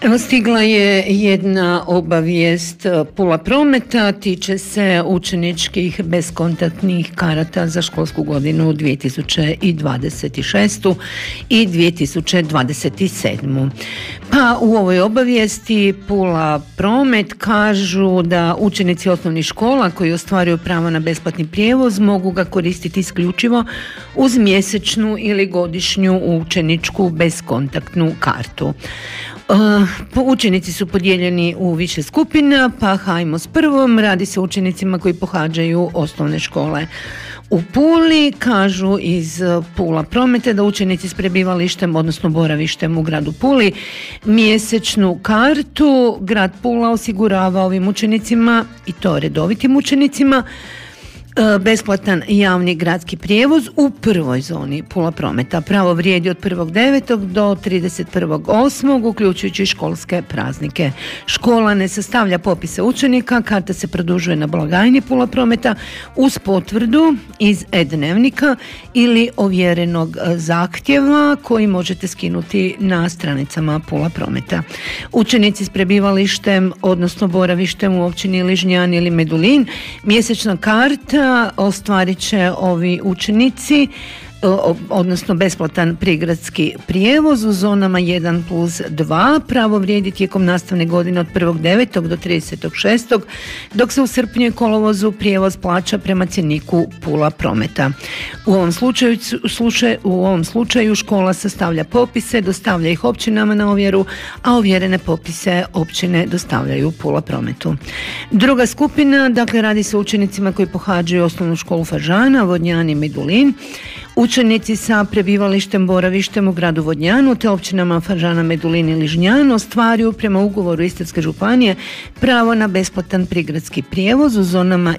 Evo, stigla je jedna obavijest Pula Prometa, tiče se učeničkih beskontaktnih karata za školsku godinu 2026. i 2027. Pa u ovoj obavijesti Pula Promet kažu da učenici osnovnih škola koji ostvaruju pravo na besplatni prijevoz mogu ga koristiti isključivo uz mjesečnu ili godišnju učeničku beskontaktnu kartu. Učenici su podijeljeni u više skupina, pa hajmo s prvom. Radi se o učenicima koji pohađaju osnovne škole u Puli. Kažu iz Pula Prometa da učenici s prebivalištem, odnosno boravištem u gradu Puli, mjesečnu kartu grad Pula osigurava ovim učenicima, i to redovitim učenicima, besplatan javni gradski prijevoz u prvoj zoni Pula Prometa. Pravo vrijedi od 1.9. do 31.8. uključujući školske praznike. Škola ne sastavlja popise učenika, karta se produžuje na blagajni Pula Prometa uz potvrdu iz e-dnevnika ili ovjerenog zahtjeva koji možete skinuti na stranicama Pula Prometa. Učenici s prebivalištem, odnosno boravištem u općini Ližnjan ili Medulin, mjesečna karta ostvarit će ovi učenici, odnosno besplatan prigradski prijevoz u zonama 1+2. Pravo vrijedi tijekom nastavne godine od 1.9. do 30.6. dok se u srpnju i kolovozu prijevoz plaća prema cjeniku Pula Prometa. U ovom slučaju škola sastavlja popise, dostavlja ih općinama na ovjeru, a ovjerene popise općine dostavljaju Pula Prometu. Druga skupina, dakle radi se o učenicima koji pohađaju osnovnu školu Fažana, Vodnjan i Medulin. Učenici sa prebivalištem, boravištem u gradu Vodnjanu te općinama Fažana, Medulin i Ližnjan ostvaruju prema ugovoru Istarske županije pravo na besplatan prigradski prijevoz u zonama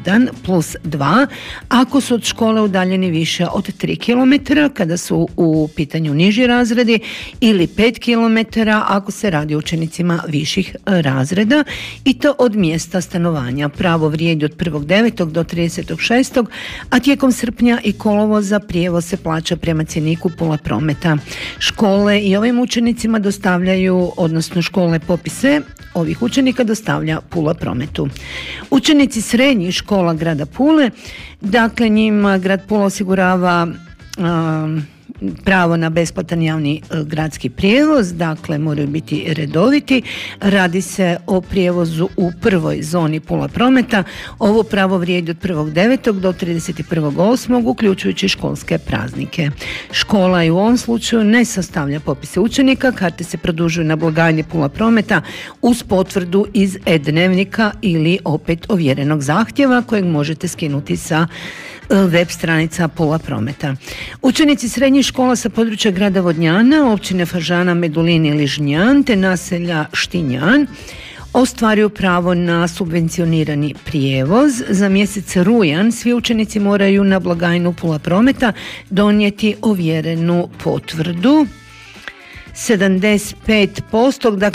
1+2 ako su od škole udaljeni više od 3 km kada su u pitanju niži razredi ili 5 km ako se radi o učenicima viših razreda, i to od mjesta stanovanja. Pravo vrijedi od 1.9. do 30.6. a tijekom srpnja i kolovoza prijevoz se plaća prema cjeniku Pula Prometa. Škole i ovim učenicima dostavljaju, odnosno škole popise ovih učenika dostavlja Pula Prometu. Učenici srednjih škola grada Pule, dakle njima grad Pula osigurava pravo na besplatan javni gradski prijevoz, dakle moraju biti redoviti. Radi se o prijevozu u prvoj zoni Pula Prometa. Ovo pravo vrijedi od 1.9. do 31.8. uključujući školske praznike. Škola i u ovom slučaju ne sastavlja popise učenika, karte se produžuju na blagajni Pula Prometa uz potvrdu iz e-dnevnika ili opet ovjerenog zahtjeva kojeg možete skinuti sa web stranica Pula Prometa. Učenici srednjih škola sa područja grada Vodnjana, općine Fažana, Medulin i Ližnjan te naselja Štinjan ostvaruju pravo na subvencionirani prijevoz. Za mjesec rujan svi učenici moraju na blagajnu Pula Prometa donijeti ovjerenu potvrdu 75%, dakle